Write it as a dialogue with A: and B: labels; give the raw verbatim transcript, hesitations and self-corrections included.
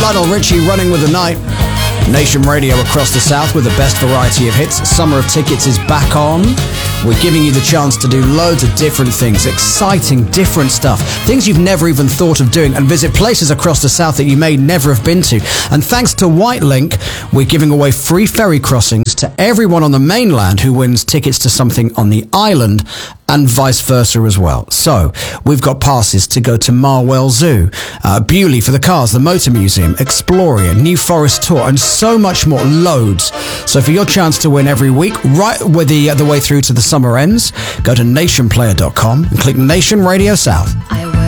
A: Lionel Richie, Running with the Night. Nation Radio across the South with the best variety of hits. Summer of Tickets is back on. We're giving you the chance to do loads of different things, exciting, different stuff, things you've never even thought of doing, and visit places across the South that you may never have been to. And thanks to Whitelink, we're giving away free ferry crossings to everyone on the mainland who wins tickets to something on the island, and vice versa as well. So, we've got passes to go to Marwell Zoo, uh, Bewley for the cars, the Motor Museum, Exploria, New Forest Tour, and so much more, loads. So for your chance to win every week, right with the, uh, the way through to the summer ends, go to nation player dot com and click Nation Radio South.